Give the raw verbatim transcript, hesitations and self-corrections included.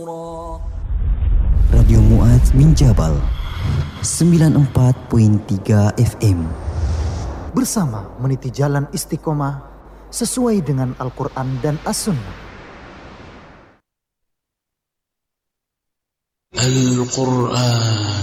Radio Mu'adz min Jabal sembilan puluh empat perpuluhan tiga F M. Bersama meniti jalan istiqomah sesuai dengan Al-Quran dan As-Sunnah. Al-Quran